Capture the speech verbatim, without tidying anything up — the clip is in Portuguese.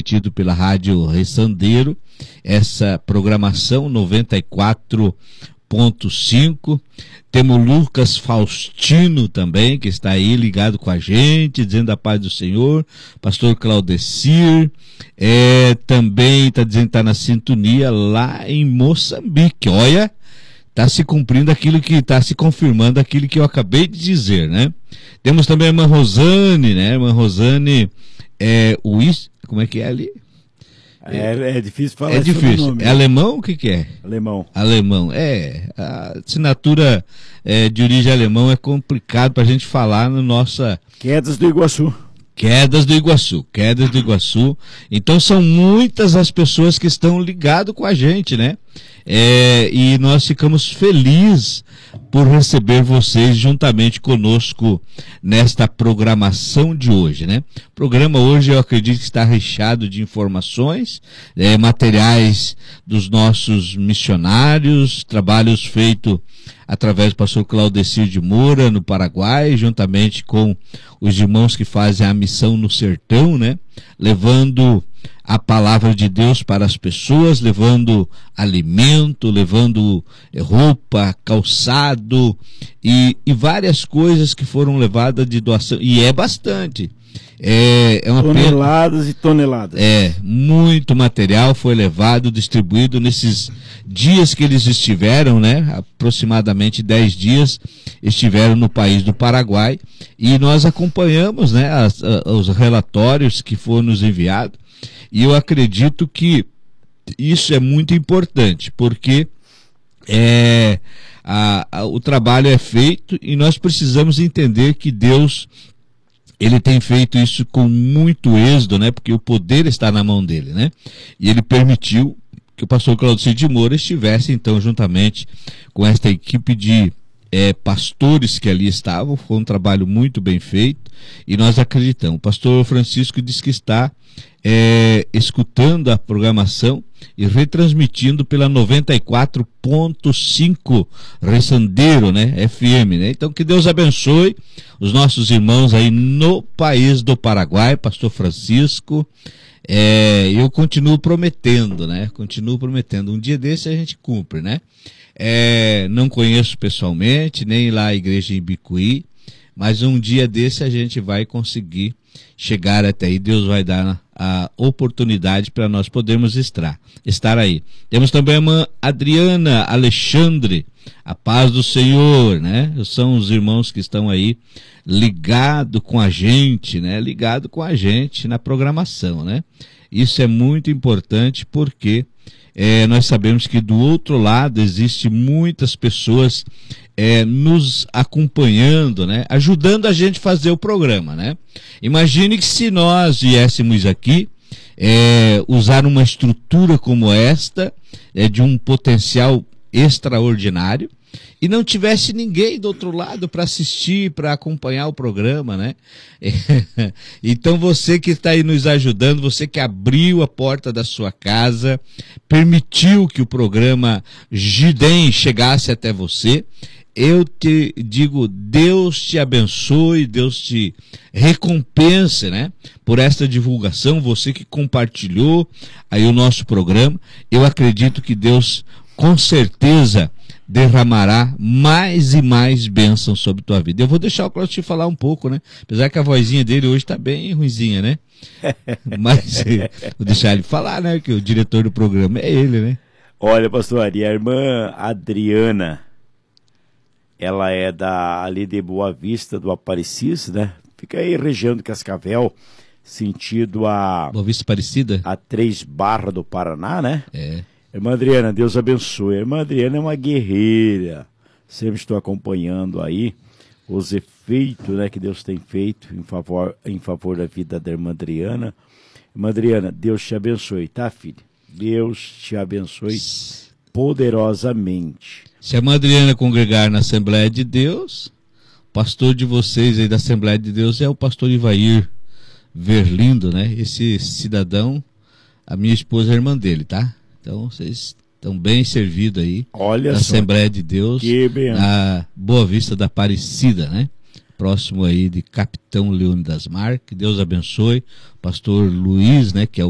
transmitido pela Rádio Ressandeiro, essa programação noventa e quatro ponto cinco. Temos Lucas Faustino também, que está aí ligado com a gente, dizendo a paz do Senhor. Pastor Claudecir, é, também está dizendo que está na sintonia lá em Moçambique. Olha, está se cumprindo aquilo que, está se confirmando aquilo que eu acabei de dizer, né? Temos também a irmã Rosane, né? A irmã Rosane, é, o, como é que é ali? É, é difícil falar. É difícil. É alemão? O que que é? Alemão. Alemão. É, a assinatura é, de origem alemão é complicado para a gente falar no nossa... Quedas do Iguaçu. Quedas do Iguaçu. Quedas do Iguaçu. Então são muitas as pessoas que estão ligadas com a gente, né? É, e nós ficamos felizes por receber vocês juntamente conosco nesta programação de hoje, né? O programa hoje eu acredito que está recheado de informações, é, materiais dos nossos missionários, trabalhos feitos através do pastor Claudecir de Moura, no Paraguai, juntamente com os irmãos que fazem a missão no sertão, né? Levando a palavra de Deus para as pessoas, levando alimento, levando roupa, calçado e, e várias coisas que foram levadas de doação, e é bastante. É, é uma toneladas pena, e toneladas. É, muito material foi levado, distribuído nesses dias que eles estiveram, né? Aproximadamente dez dias estiveram no país do Paraguai, e nós acompanhamos, né, as, a, os relatórios que foram nos enviados, e eu acredito que isso é muito importante, porque é, a, a, o trabalho é feito e nós precisamos entender que Deus, ele tem feito isso com muito êxito, né? Porque o poder está na mão dele, né? E ele permitiu que o pastor Claudecir de Moura estivesse, então, juntamente com esta equipe de é, pastores que ali estavam. Foi um trabalho muito bem feito e nós acreditamos. O pastor Francisco diz que está é, escutando a programação e retransmitindo pela noventa e quatro ponto cinco Ressandeiro, né? F M, né? Então que Deus abençoe os nossos irmãos aí no país do Paraguai, pastor Francisco. É, eu continuo prometendo, né? Continuo prometendo. Um dia desse a gente cumpre, né? É, não conheço pessoalmente, nem lá a igreja em Bicuí, mas um dia desse a gente vai conseguir chegar até aí. Deus vai dar a oportunidade para nós podermos estar, estar aí. Temos também a irmã Adriana Alexandre, a paz do Senhor, né? São os irmãos que estão aí ligado com a gente, né? Ligado com a gente na programação, né? Isso é muito importante porque é, nós sabemos que do outro lado existe muitas pessoas é, nos acompanhando, né? Ajudando a gente a fazer o programa, né? Imagine que se nós viéssemos aqui é, usar uma estrutura como esta, é, de um potencial extraordinário, e não tivesse ninguém do outro lado para assistir, para acompanhar o programa, né? Então você que está aí nos ajudando, você que abriu a porta da sua casa, permitiu que o programa Gidem chegasse até você, eu te digo, Deus te abençoe, Deus te recompense, né? Por esta divulgação, você que compartilhou aí o nosso programa. Eu acredito que Deus, com certeza, derramará mais e mais bênçãos sobre tua vida. Eu vou deixar o Cláudio te falar um pouco, né? Apesar que a vozinha dele hoje está bem ruinzinha, né? Mas vou deixar ele falar, né? Que o diretor do programa é ele, né? Olha, pastor Ari, a irmã Adriana, ela é da, ali de Boa Vista do Aparecido, né? Fica aí região de Cascavel, sentido a... Boa Vista Aparecida? A Três Barras do Paraná, né? É. Irmã Adriana, Deus abençoe. A irmã Adriana é uma guerreira. Sempre estou acompanhando aí os efeitos, né, que Deus tem feito em favor, em favor da vida da irmã Adriana. Irmã Adriana, Deus te abençoe, tá, filha? Deus te abençoe poderosamente. Se a irmã Adriana congregar na Assembleia de Deus, o pastor de vocês aí da Assembleia de Deus é o pastor Ivair Verlindo, né? Esse cidadão, a minha esposa é irmã dele, tá? Então, vocês estão bem servidos aí. Olha na só, Assembleia de Deus, na Boa Vista da Aparecida, né? Próximo aí de Capitão Leônidas Mar. Que Deus abençoe. Pastor Luiz, né? Que é o